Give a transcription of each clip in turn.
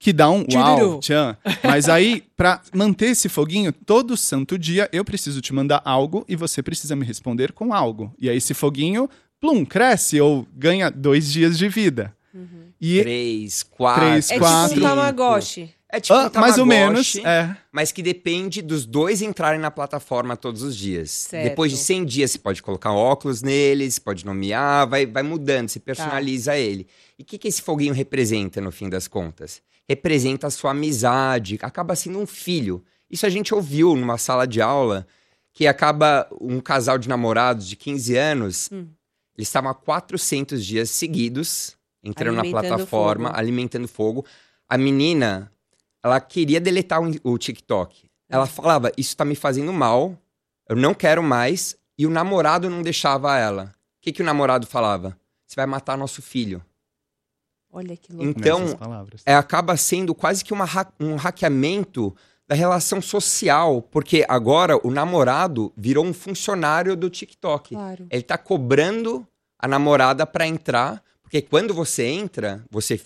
que dá um Tchururu. uau, tchan. Mas aí, pra manter esse foguinho, todo santo dia eu preciso te mandar algo e você precisa me responder com algo. E aí esse foguinho, plum, cresce ou ganha 2 dias de vida. E 3, 4, Três, É quatro. tipo um Tamagotchi. É tipo um mais ou menos, Tamagotchi, mas que depende dos dois entrarem na plataforma todos os dias. Certo. Depois de 100 dias, você pode colocar óculos neles, pode nomear, vai mudando, você personaliza ele. E o que esse foguinho representa, no fim das contas? Representa a sua amizade, acaba sendo um filho. Isso a gente ouviu numa sala de aula, que acaba um casal de namorados de 15 anos, eles estavam há 400 dias seguidos, entrando na Alimentando plataforma, fogo. alimentando fogo. A menina... ela queria deletar o TikTok. Ela falava, isso tá me fazendo mal, eu não quero mais. E o namorado não deixava ela. O que o namorado falava? Você vai matar nosso filho. Olha que louco. Então, nessas palavras. acaba sendo quase que um hackeamento da relação social. Porque agora o namorado virou um funcionário do TikTok. Claro. Ele tá cobrando a namorada pra entrar. Porque quando você entra,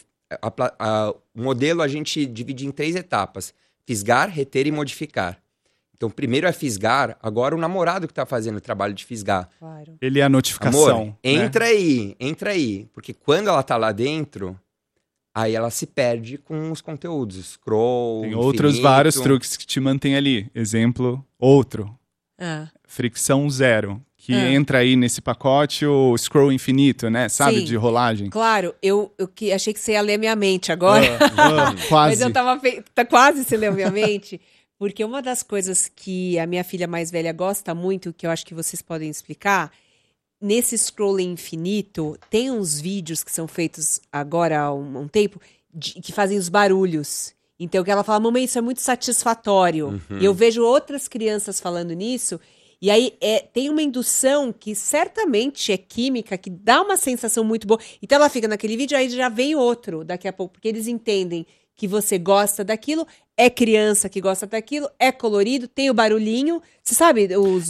o modelo a gente divide em 3 etapas: fisgar, reter e modificar. Então, primeiro é fisgar, agora o namorado que tá fazendo o trabalho de fisgar. Claro. Ele é a notificação. Amor, entra aí. Porque quando ela tá lá dentro, aí ela se perde com os conteúdos. Scroll, Tem outros infinito. vários truques que te mantêm ali. Exemplo, outro. Ah, Fricção zero. Que entra aí nesse pacote o scroll infinito, né? Sabe? Sim. De rolagem. claro, eu achei que você ia ler minha mente agora. Quase. Mas eu tava quase se leu minha mente. Porque uma das coisas que a minha filha mais velha gosta muito, que eu acho que vocês podem explicar, nesse scrolling infinito, tem uns vídeos que são feitos agora há um tempo, que fazem os barulhos. Então, que ela fala, mamãe, isso é muito satisfatório. E eu vejo outras crianças falando nisso. E aí tem uma indução que certamente é química, que dá uma sensação muito boa. Então ela fica naquele vídeo, aí já vem outro daqui a pouco, porque eles entendem que você gosta daquilo, é criança que gosta daquilo, é colorido, tem o barulhinho. Você sabe,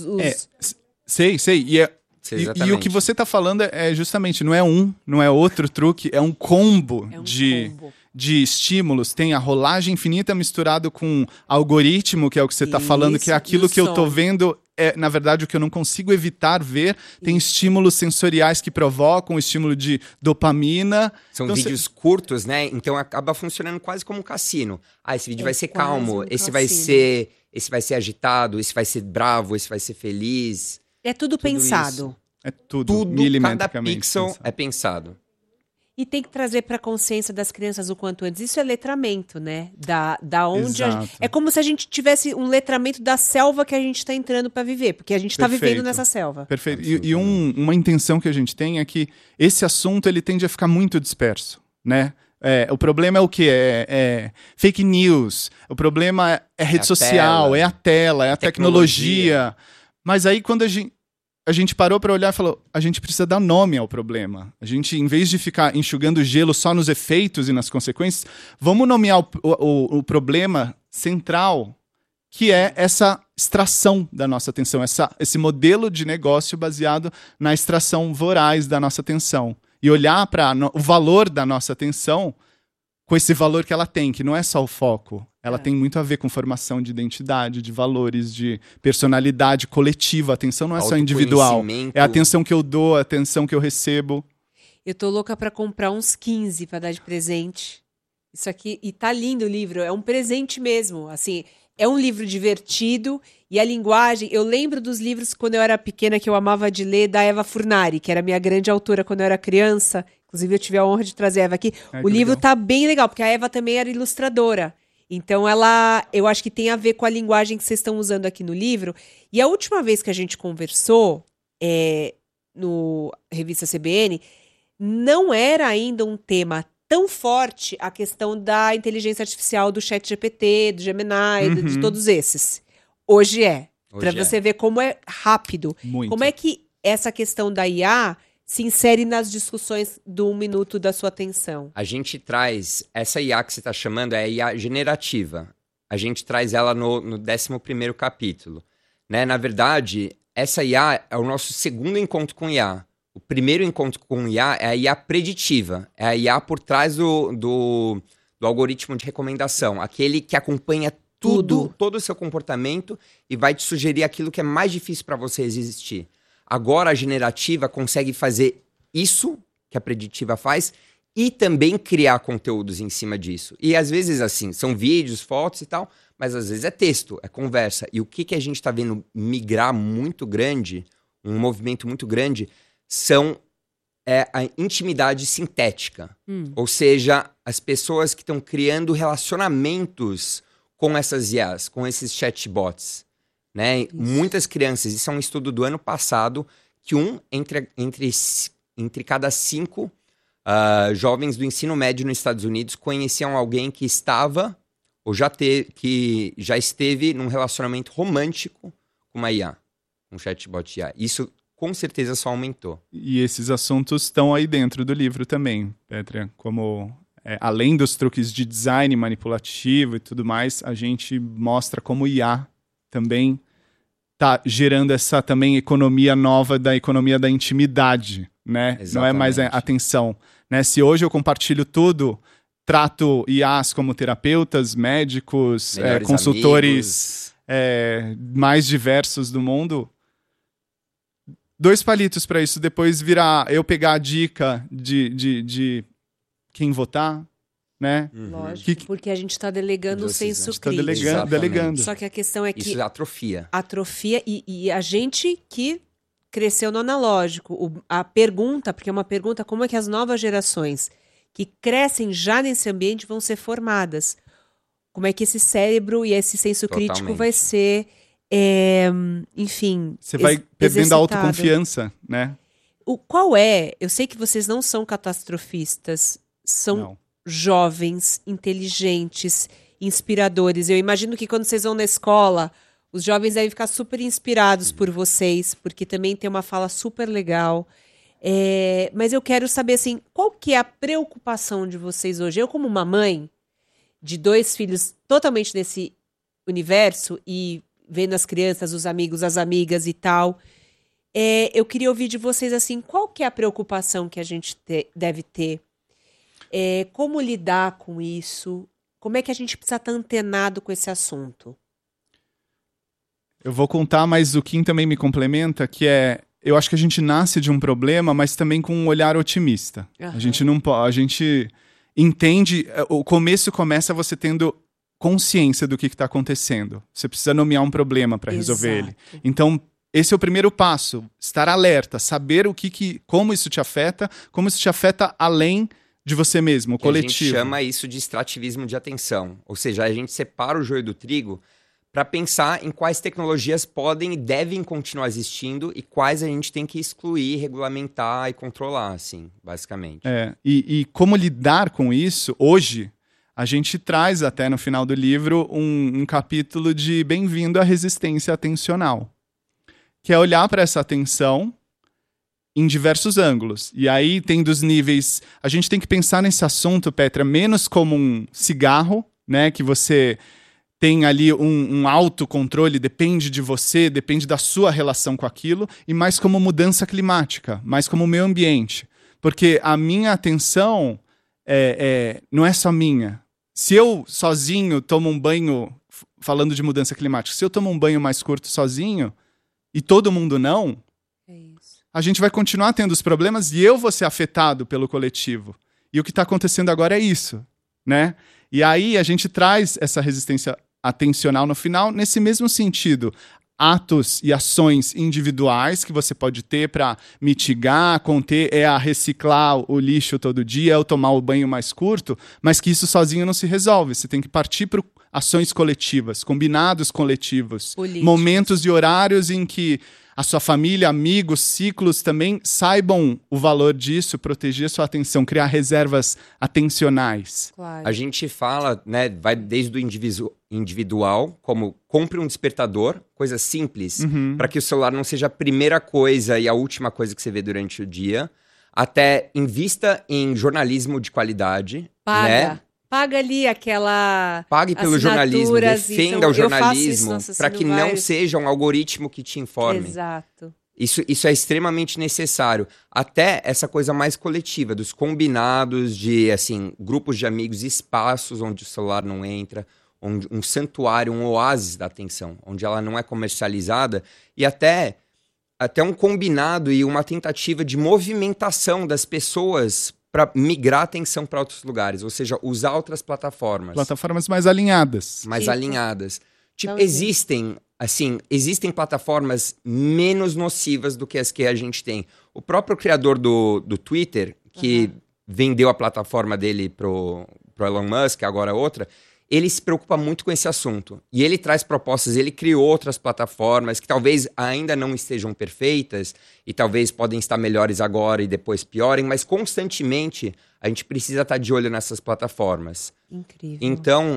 Sei. E o que você tá falando é justamente, não é outro truque, é um combo de estímulos. Tem a rolagem infinita misturado com algoritmo, que é o que você tá falando, que é Isso, aquilo e o que eu tô som. vendo, na verdade, o que eu não consigo evitar ver. Tem estímulos sensoriais que provocam, estímulo de dopamina. São Então, vídeos curtos, né? Então acaba funcionando quase como um cassino. Esse vídeo vai ser quase calmo, um esse vai ser agitado, esse vai ser bravo, esse vai ser feliz. é tudo pensado. É tudo Tudo, cada milimetricamente pixel pensado. é pensado. E tem que trazer para a consciência das crianças o quanto antes. Isso é letramento, né? Da onde Exato. é como se a gente tivesse um letramento da selva que a gente está entrando para viver, porque a gente está Perfeito. vivendo nessa selva. Perfeito. E uma intenção que a gente tem é que esse assunto ele tende a ficar muito disperso, né? O problema é o quê? É fake news. O problema é rede a social, tela. é a tela, é a tecnologia. Mas aí quando a gente parou para olhar e falou, a gente precisa dar nome ao problema. A gente, em vez de ficar enxugando gelo só nos efeitos e nas consequências, vamos nomear o problema central, que é essa extração da nossa atenção, esse modelo de negócio baseado na extração voraz da nossa atenção. E olhar para o valor da nossa atenção com esse valor que ela tem, que não é só o foco. Ela tem muito a ver com formação de identidade, de valores, de personalidade coletiva. A atenção não é só individual. Autoconhecimento. É a atenção que eu dou, a atenção que eu recebo. Eu tô louca para comprar uns 15 para dar de presente. Isso aqui, e tá lindo o livro, é um presente mesmo, assim, é um livro divertido e a linguagem, eu lembro dos livros quando eu era pequena que eu amava de ler da Eva Furnari, que era minha grande autora quando eu era criança. Inclusive eu tive a honra de trazer a Eva aqui. O livro legal. tá bem legal, porque a Eva também era ilustradora. Então eu acho que tem a ver com a linguagem que vocês estão usando aqui no livro. E a última vez que a gente conversou no Revista CBN, não era ainda um tema tão forte a questão da inteligência artificial do ChatGPT, do Gemini, de todos esses. Hoje é. Para você ver como é rápido. Muito. Como é que essa questão da IA se insere nas discussões do 1 minuto da sua atenção? A gente traz, essa IA que você está chamando é a IA generativa. A gente traz ela no 11º capítulo. Né? Na verdade, essa IA é o nosso segundo encontro com IA. O primeiro encontro com IA é a IA preditiva. É a IA por trás do do algoritmo de recomendação. Aquele que acompanha tudo, todo o seu comportamento e vai te sugerir aquilo que é mais difícil para você resistir. Agora a generativa consegue fazer isso que a preditiva faz e também criar conteúdos em cima disso. E às vezes assim, são vídeos, fotos e tal, mas às vezes é texto, é conversa. E o que a gente está vendo migrar muito grande, um movimento muito grande, são a intimidade sintética. Ou seja, as pessoas que estão criando relacionamentos com essas IAs, com esses chatbots. Né? Muitas crianças, isso é um estudo do ano passado, que entre cada 5 jovens do ensino médio nos Estados Unidos conheciam alguém que estava ou que já esteve num relacionamento romântico com uma IA, um chatbot IA. Isso com certeza só aumentou. E esses assuntos estão aí dentro do livro também, Petra, como além dos truques de design manipulativo e tudo mais, a gente mostra como IA também está gerando essa também economia nova da economia da intimidade, né? Exatamente. Não é mais atenção, né? Se hoje eu compartilho tudo, trato IAs como terapeutas, médicos, consultores mais diversos do mundo, 2 palitos para isso depois virar eu pegar a dica de quem votar, né? Lógico, porque a gente está delegando o senso crítico. Está delegando. Só que a questão é que... Isso atrofia. Atrofia e a gente que cresceu no analógico. A pergunta, porque é uma pergunta, como é que as novas gerações que crescem já nesse ambiente vão ser formadas? Como é que esse cérebro e esse senso crítico vai ser, enfim, você vai perdendo a autoconfiança, né? Eu sei que vocês não são catastrofistas, são jovens, inteligentes, inspiradores. Eu imagino que quando vocês vão na escola, os jovens devem ficar super inspirados por vocês, porque também tem uma fala super legal. Mas eu quero saber, assim, qual que é a preocupação de vocês hoje? Eu, como uma mãe de 2 filhos totalmente nesse universo e vendo as crianças, os amigos, as amigas e tal, eu queria ouvir de vocês, assim, qual que é a preocupação que a gente deve ter? Como lidar com isso? Como é que a gente precisa estar antenado com esse assunto? Eu vou contar, mas o Kim também me complementa, que eu acho que a gente nasce de um problema, mas também com um olhar otimista. A gente não pode, a gente entende, o começo começa você tendo consciência do que está acontecendo. Você precisa nomear um problema para resolver ele. Então, esse é o primeiro passo, estar alerta, saber como isso te afeta, como isso te afeta além de você mesmo, o coletivo. A gente chama isso de extrativismo de atenção. Ou seja, a gente separa o joio do trigo para pensar em quais tecnologias podem e devem continuar existindo e quais a gente tem que excluir, regulamentar e controlar, assim, basicamente. E como lidar com isso, hoje, a gente traz até no final do livro um capítulo de Bem-vindo à Resistência Atencional, que é olhar para essa atenção em diversos ângulos. E aí tem dos níveis... A gente tem que pensar nesse assunto, Petra, menos como um cigarro, né, que você tem ali um autocontrole, depende de você, depende da sua relação com aquilo, e mais como mudança climática, mais como meio ambiente. Porque a minha atenção não é só minha. Se eu sozinho tomo um banho, falando de mudança climática, se eu tomo um banho mais curto sozinho, e todo mundo não, a gente vai continuar tendo os problemas e eu vou ser afetado pelo coletivo. E o que está acontecendo agora é isso, né? E aí a gente traz essa resistência atencional no final, nesse mesmo sentido. Atos e ações individuais que você pode ter para mitigar, conter, a reciclar o lixo todo dia, ou tomar o banho mais curto, mas que isso sozinho não se resolve. Você tem que partir para ações coletivas, combinados coletivos, momentos e horários em que a sua família, amigos, ciclos também saibam o valor disso, proteger sua atenção, criar reservas atencionais. Claro. A gente fala, né, vai desde o individual, como compre um despertador, coisa simples, para que o celular não seja a primeira coisa e a última coisa que você vê durante o dia, até invista em jornalismo de qualidade. Paga. Né? Paga ali aquela... Pague pelo jornalismo, defenda o jornalismo, para que não não seja um algoritmo que te informe. Exato. Isso é extremamente necessário. Até essa coisa mais coletiva, dos combinados de, assim, grupos de amigos, espaços onde o celular não entra, onde, um santuário, um oásis da atenção, onde ela não é comercializada, e até um combinado e uma tentativa de movimentação das pessoas para migrar a atenção para outros lugares, ou seja, usar outras plataformas. Plataformas mais alinhadas. Mais alinhadas. Tipo, Então, existem plataformas menos nocivas do que as que a gente tem. O próprio criador do Twitter, que vendeu a plataforma dele pro Elon Musk, agora outra, ele se preocupa muito com esse assunto. E ele traz propostas, ele criou outras plataformas que talvez ainda não estejam perfeitas e talvez podem estar melhores agora e depois piorem, mas constantemente a gente precisa estar de olho nessas plataformas. Incrível. Então,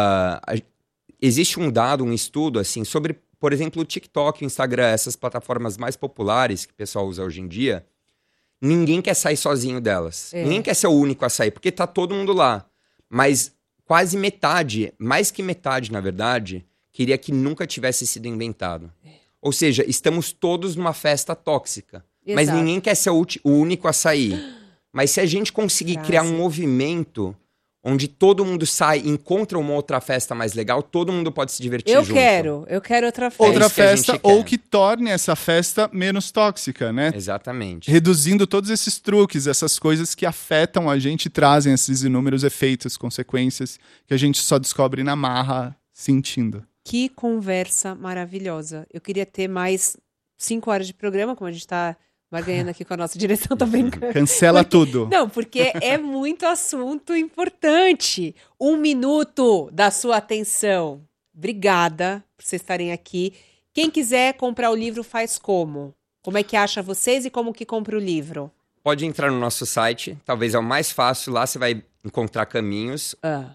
existe um dado, um estudo assim, sobre, por exemplo, o TikTok, o Instagram, essas plataformas mais populares que o pessoal usa hoje em dia. Ninguém quer sair sozinho delas. Ninguém quer ser o único a sair, porque tá todo mundo lá. Mas quase metade, mais que metade, na verdade, queria que nunca tivesse sido inventado. Ou seja, estamos todos numa festa tóxica. Mas ninguém quer ser o único a sair. Mas se a gente conseguir criar um movimento onde todo mundo sai e encontra uma outra festa mais legal, todo mundo pode se divertir junto. Eu quero outra festa. Outra isso que a festa, gente ou quer. que torne essa festa menos tóxica, né? Exatamente. Reduzindo todos esses truques, essas coisas que afetam a gente e trazem esses inúmeros efeitos, consequências, que a gente só descobre na marra, sentindo. Que conversa maravilhosa. Eu queria ter mais 5 horas de programa, como a gente tá barganhando aqui com a nossa direção, tô brincando. Cancela tudo. Não, porque é muito assunto importante. 1 minuto da sua atenção. Obrigada por vocês estarem aqui. Quem quiser comprar o livro, faz como? Como é que acha vocês e como que compra o livro? Pode entrar no nosso site, talvez é o mais fácil, lá você vai encontrar caminhos,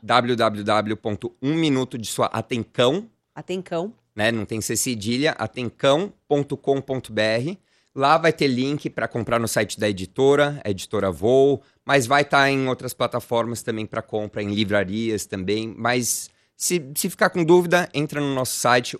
www.1minutodesuaatencão, Atencão. né? Não tem C cedilha, atencão.com.br. Lá vai ter link para comprar no site da editora, a editora Voo, mas vai estar em outras plataformas também para compra, em livrarias também. Mas se ficar com dúvida, entra no nosso site,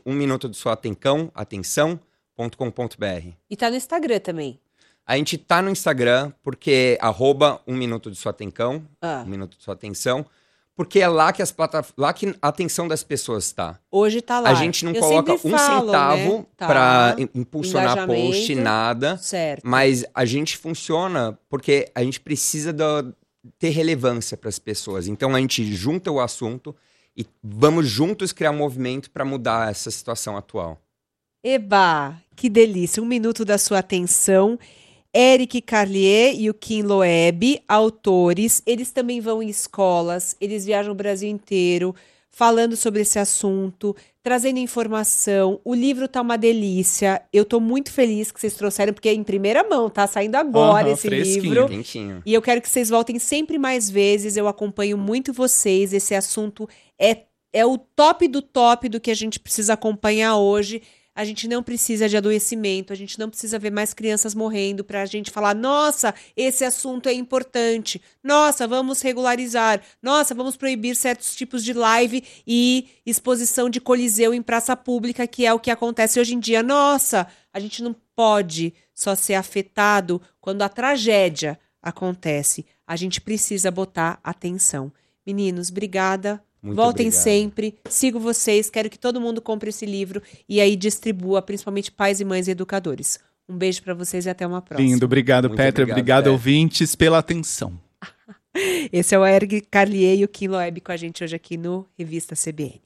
1minutodesuaatencão.com.br. E tá no Instagram também. A gente tá no Instagram, porque @1minutodesuaatencão, 1 minuto de sua atenção, porque é lá que lá que a atenção das pessoas está. Hoje tá lá. A gente não Eu coloca sempre um falo, centavo né? Tá. para impulsionar Engajamento. post, nada. Certo. Mas a gente funciona porque a gente precisa ter relevância para as pessoas. Então a gente junta o assunto e vamos juntos criar um movimento para mudar essa situação atual. Eba, que delícia. 1 minuto da sua atenção. Eric Carlier e o Kim Loeb, autores, eles também vão em escolas, eles viajam o Brasil inteiro, falando sobre esse assunto, trazendo informação. O livro tá uma delícia. Eu tô muito feliz que vocês trouxeram, porque é em primeira mão, tá saindo agora esse fresquinho. livro. Quentinho. E eu quero que vocês voltem sempre mais vezes. Eu acompanho muito vocês. Esse assunto é o top do que a gente precisa acompanhar hoje. A gente não precisa de adoecimento, a gente não precisa ver mais crianças morrendo para a gente falar, nossa, esse assunto é importante, nossa, vamos regularizar, nossa, vamos proibir certos tipos de live e exposição de coliseu em praça pública, que é o que acontece hoje em dia. Nossa, a gente não pode só ser afetado quando a tragédia acontece. A gente precisa botar atenção. Meninos, obrigada. Muito Voltem obrigado. sempre, sigo vocês, quero que todo mundo compre esse livro e aí distribua, principalmente pais e mães e educadores. Um beijo pra vocês e até uma próxima. Lindo, obrigado, Muito Petra. Obrigado, Petra. ouvintes, pela atenção. Esse é o Eric Carlier e o Kim Loeb com a gente hoje aqui no Revista CBN.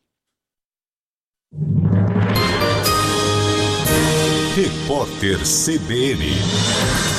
Repórter CBN.